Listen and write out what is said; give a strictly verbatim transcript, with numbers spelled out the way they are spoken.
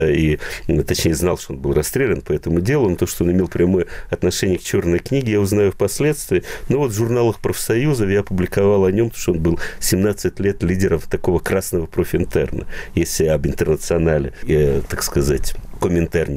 и, точнее, знал, что он был расстрелян по этому делу, но то, что он имел прямое отношение к черной книге, я узнаю впоследствии. Но вот в журналах профсоюзов я опубликовал о нем, потому что он был семнадцать лет лидером такого красного профинтерна, если об интернационале, так сказать, Коминтерне